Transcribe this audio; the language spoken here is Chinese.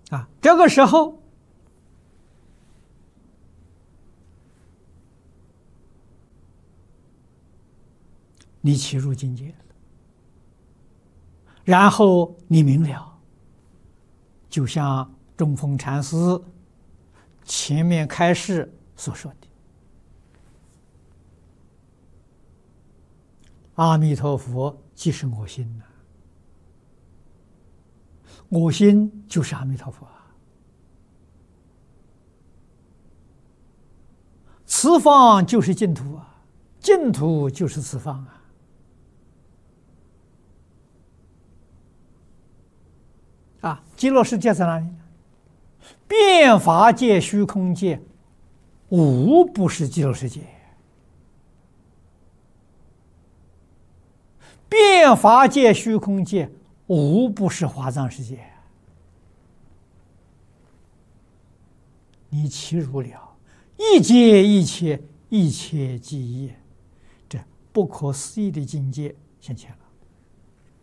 这个时候你起入境界了，然后你明了，就像中峰禅师前面开示所说的，阿弥陀佛即是我心呐，我心就是阿弥陀佛啊，此方就是净土啊，净土就是此方啊。极乐世界在哪里呢？遍法界、虚空界，无不是极乐世界。遍法界、虚空界，无不是华藏世界。你其如了，一切一切，一切即一，这不可思议的境界现前了。